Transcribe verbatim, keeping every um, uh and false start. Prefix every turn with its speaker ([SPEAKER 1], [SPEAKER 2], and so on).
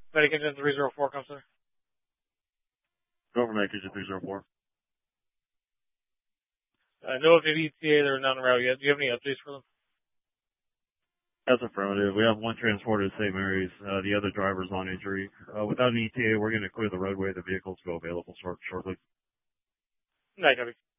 [SPEAKER 1] Medic Engine three zero four, come sir.
[SPEAKER 2] Go for Medic Engine three zero four.
[SPEAKER 1] Uh, no update E T A, they're not en route yet. Do you have any updates for them?
[SPEAKER 2] That's affirmative. We have one transporter to Saint Mary's. Uh, the other driver's on injury. Uh, without an E T A, we're going to clear the roadway. The vehicles go available short, shortly.
[SPEAKER 1] Night, copy.